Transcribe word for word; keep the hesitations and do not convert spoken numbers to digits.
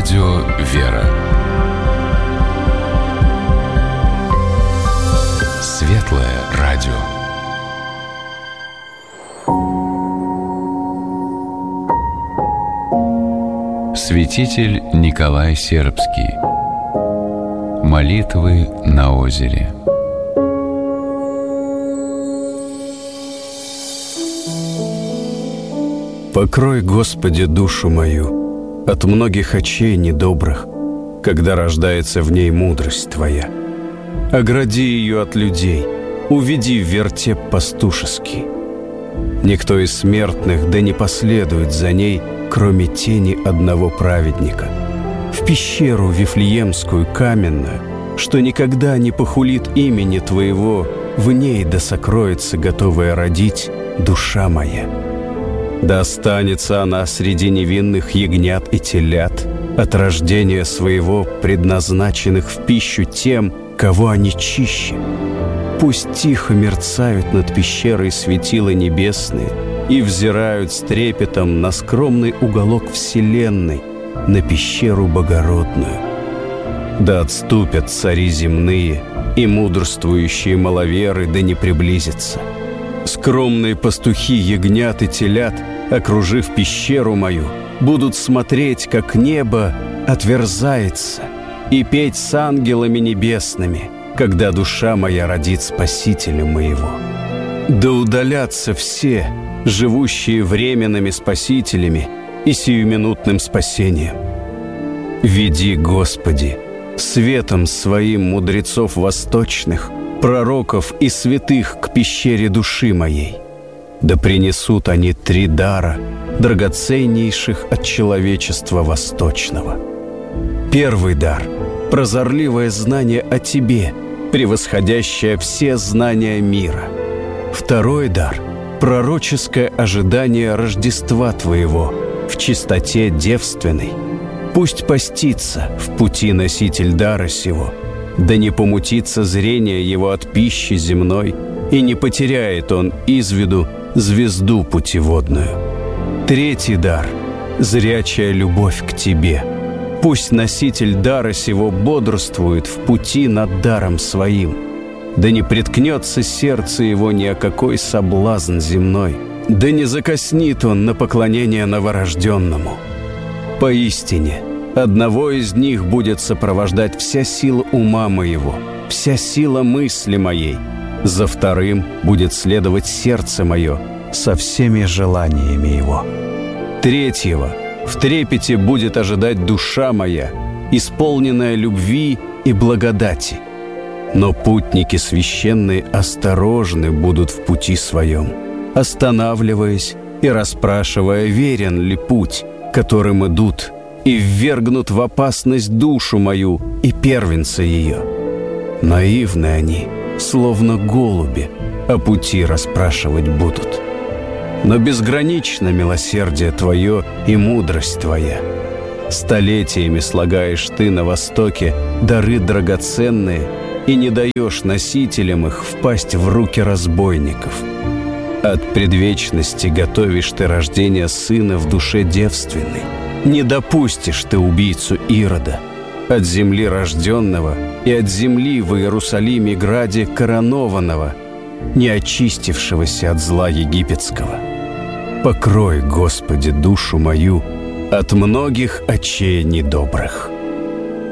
Радио «Вера». Светлое радио. Святитель Николай Сербский. Молитвы на озере. Покрой, Господи, душу мою от многих очей недобрых, когда рождается в ней мудрость Твоя. Огради ее от людей, уведи в вертеп пастушеский. Никто из смертных да не последует за ней, кроме тени одного праведника. В пещеру Вифлеемскую каменную, что никогда не похулит имени Твоего, в ней да сокроется, готовая родить, душа моя. Да останется она среди невинных ягнят и телят, от рождения своего предназначенных в пищу тем, кого они чище. Пусть тихо мерцают над пещерой светила небесные и взирают с трепетом на скромный уголок вселенной, на пещеру богородную. Да отступят цари земные, и мудрствующие маловеры да не приблизятся. Скромные пастухи ягнят и телят, окружив пещеру мою, будут смотреть, как небо отверзается, и петь с ангелами небесными, когда душа моя родит Спасителя моего. Да удалятся все, живущие временными спасителями и сиюминутным спасением. Веди, Господи, светом своим мудрецов восточных, пророков и святых к пещере души моей. Да принесут они три дара, драгоценнейших от человечества восточного. Первый дар — прозорливое знание о Тебе, превосходящее все знания мира. Второй дар — пророческое ожидание Рождества Твоего в чистоте девственной. Пусть постится в пути носитель дара сего, да не помутится зрение его от пищи земной, и не потеряет он из виду звезду путеводную. Третий дар — зрячая любовь к Тебе. Пусть носитель дара сего бодрствует в пути над даром своим, да не приткнется сердце его ни о какой соблазн земной, да не закоснит он на поклонение новорожденному. Поистине, одного из них будет сопровождать вся сила ума моего, вся сила мысли моей. За вторым будет следовать сердце мое со всеми желаниями его. Третьего в трепете будет ожидать душа моя, исполненная любви и благодати. Но путники священные осторожны будут в пути своем, останавливаясь и расспрашивая, верен ли путь, которым идут, и ввергнут в опасность душу мою и первенца ее. Наивны они, словно голуби, о пути расспрашивать будут. Но безгранично милосердие Твое и мудрость Твоя. Столетиями слагаешь Ты на востоке дары драгоценные и не даешь носителям их впасть в руки разбойников. От предвечности готовишь Ты рождение сына в душе девственной. Не допустишь Ты убийцу Ирода, от земли рожденного и от земли в Иерусалиме граде коронованного, не очистившегося от зла египетского. Покрой, Господи, душу мою от многих очей недобрых.